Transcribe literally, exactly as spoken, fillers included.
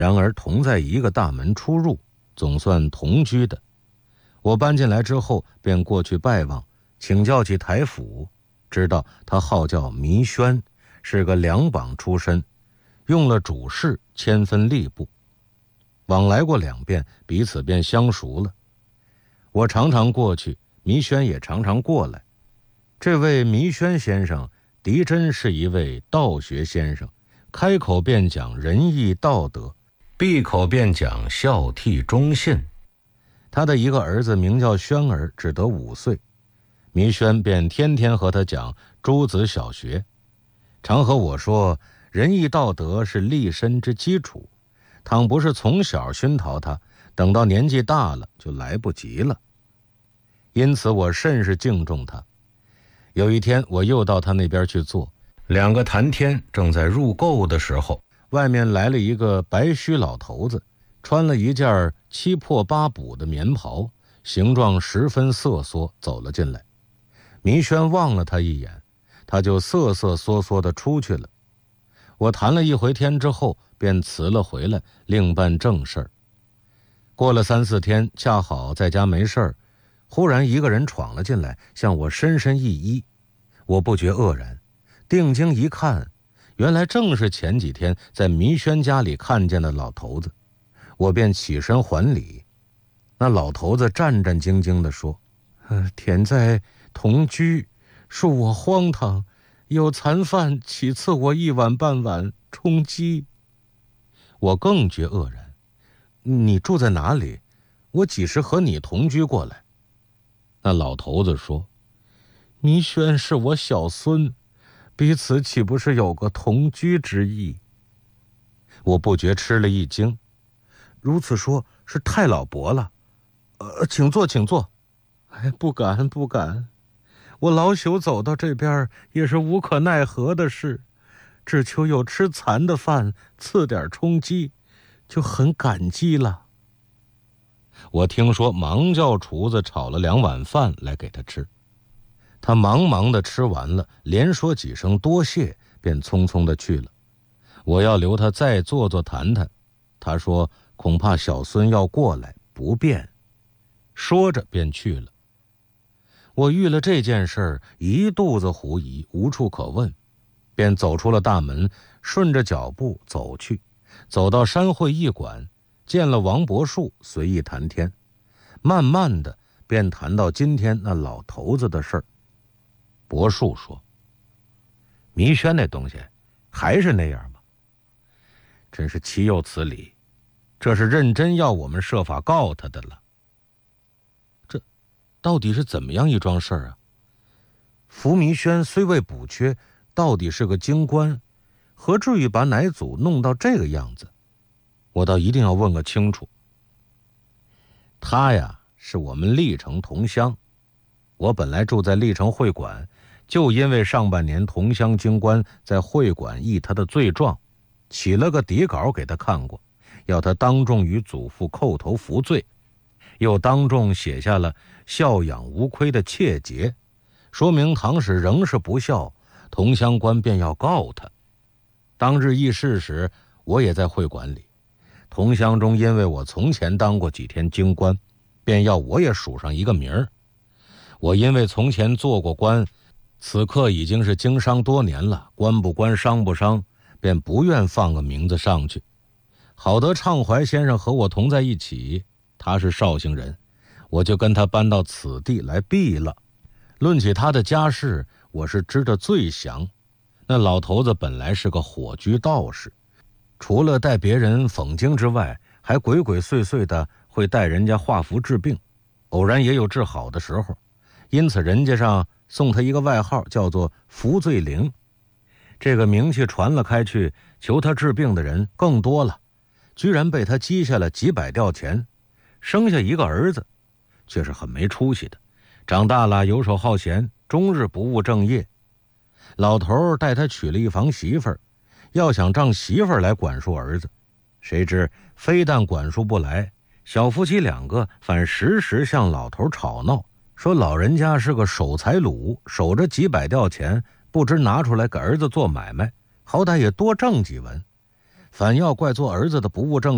然而同在一个大门出入，总算同居的。我搬进来之后便过去拜望，请教起台府，知道他号叫弥轩，是个两榜出身，用了主事千分吏部。往来过两遍，彼此便相熟了。我常常过去，弥轩也常常过来。这位弥轩先生狄真是一位道学先生，开口便讲仁义道德，闭口便讲孝悌忠信。他的一个儿子名叫轩儿，只得五岁，弥轩便天天和他讲诸子小学，常和我说仁义道德是立身之基础，倘不是从小熏陶他，等到年纪大了就来不及了。因此我甚是敬重他。有一天我又到他那边去坐，两个谈天，正在入垢的时候，外面来了一个白须老头子，穿了一件七破八补的棉袍，形状十分瑟缩，走了进来。弥轩望了他一眼，他就瑟瑟缩缩地出去了。我谈了一回天之后，便辞了回来，另办正事儿。过了三四天，恰好在家没事儿，忽然一个人闯了进来，向我深深一揖。我不觉愕然，定睛一看，原来正是前几天在弥轩家里看见的老头子。我便起身还礼。那老头子战战兢兢地说：呃，田在同居，恕我荒唐，有残饭岂赐我一碗半碗充饥。我更觉愕然，你住在哪里？我几时和你同居过来？那老头子说：弥轩是我小孙，彼此岂不是有个同居之意？我不觉吃了一惊，如此说是太老伯了。呃，请坐请坐。哎，不敢不敢，我老朽走到这边也是无可奈何的事，只求有吃残的饭赐点充饥，就很感激了。我听说忙叫厨子炒了两碗饭来给他吃，他忙忙的吃完了，连说几声多谢，便匆匆的去了。我要留他再坐坐谈谈，他说恐怕小孙要过来不便，说着便去了。我遇了这件事儿，一肚子狐疑，无处可问，便走出了大门，顺着脚步走去，走到山会驿馆，见了王伯树，随意谈天，慢慢的便谈到今天那老头子的事儿。伯树说：弥轩那东西还是那样吗？真是岂有此理，这是认真要我们设法告他的了。这到底是怎么样一桩事儿啊？福弥轩虽未补缺，到底是个京官，何至于把乃祖弄到这个样子？我倒一定要问个清楚。他呀，是我们历城同乡，我本来住在历城会馆，就因为上半年同乡京官在会馆议他的罪状，起了个底稿给他看过，要他当众与祖父叩头服罪，又当众写下了孝养无亏的切结，说明唐使仍是不孝，同乡官便要告他。当日议事时，我也在会馆里，同乡中因为我从前当过几天京官，便要我也署上一个名儿。我因为从前做过官，此刻已经是经商多年了，官不官商不商，便不愿放个名字上去。好得畅怀先生和我同在一起，他是绍兴人，我就跟他搬到此地来避了。论起他的家世，我是知得最详。那老头子本来是个火居道士，除了带别人讽经之外，还鬼鬼祟祟的会带人家画符治病，偶然也有治好的时候，因此人家上送他一个外号，叫做福罪灵。这个名气传了开去，求他治病的人更多了，居然被他积下了几百吊钱，生下一个儿子，却是很没出息的，长大了游手好闲，终日不务正业。老头带他娶了一房媳妇儿，要想仗媳妇儿来管束儿子，谁知非但管束不来，小夫妻两个反时时向老头吵闹，说老人家是个守财奴，守着几百吊钱，不知拿出来给儿子做买卖，好歹也多挣几文，反要怪做儿子的不务正业。